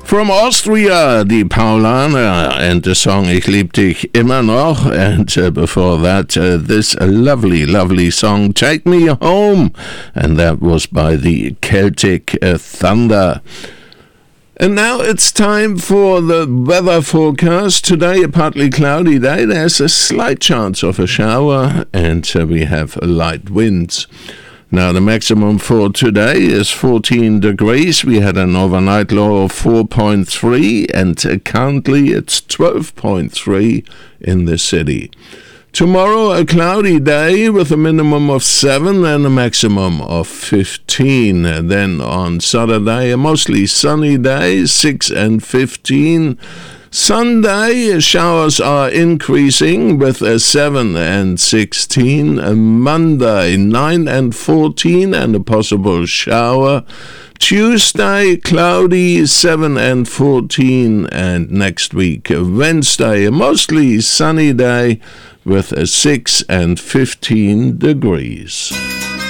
From Austria, die Paulaner, and the song Ich lieb dich immer noch. And before that, this lovely, lovely song, Take Me Home. And that was by the Celtic Thunder. And now it's time for the weather forecast. Today, a partly cloudy day. There's a slight chance of a shower, and we have light winds. Now, the maximum for today is 14 degrees. We had an overnight low of 4.3, and currently it's 12.3 in the city. Tomorrow, a cloudy day with a minimum of 7 and a maximum of 15. And then on Saturday, a mostly sunny day, 6 and 15. Sunday, showers are increasing with a 7 and 16. Monday, 9 and 14 and a possible shower. Tuesday, cloudy, 7 and 14. And next week, Wednesday, a mostly sunny day with a 6 and 15 degrees.